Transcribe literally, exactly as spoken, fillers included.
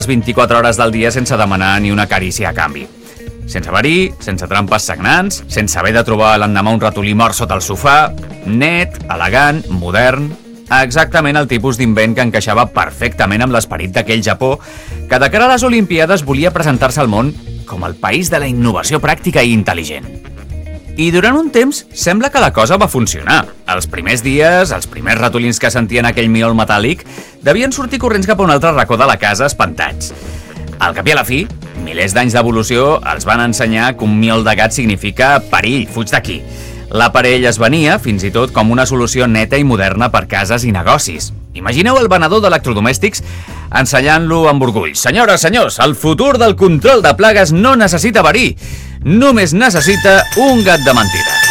vint-i-quatre hores del dia sense demanar ni una carícia a canvi. Sense verí, sense trampes sagnants, sense haver de trobar l'endemà un ratolí mort sota el sofà, net, elegant, modern... Exactament el tipus d'invent que encaixava perfectament amb l'esperit d'aquell Japó que de cara a les Olimpíades volia presentar-se al món com el país de la innovació pràctica i intel·ligent. I durant un temps sembla que la cosa va funcionar. Els primers dies, els primers ratolins que sentien aquell miol metàl·lic devien sortir corrents cap a un altre racó de la casa espantats. Al cap i a la fi, milers d'anys d'evolució els van ensenyar que un miol de gat significa perill, fuig d'aquí. L'aparell es venia, fins i tot, com una solució neta i moderna per cases i negocis. Imagineu el venedor d'electrodomèstics ensenyant-lo amb orgull. Senyores, senyors, el futur del control de plagues no necessita verí, només necessita un gat de mentida.